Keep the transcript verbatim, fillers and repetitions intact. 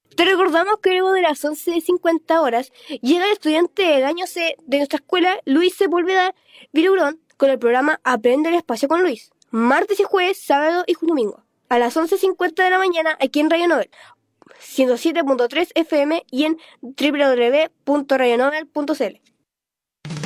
Te recordamos que luego de las once cincuenta horas llega el estudiante del año C de nuestra escuela, Luis Sepúlveda Virugrón, con el programa Aprende el Espacio con Luis, martes y jueves, sábado y domingo, a las once cincuenta de la mañana aquí en Radio Nobel, ciento siete punto tres F M y en doble u doble u doble u punto radio nobel punto c l.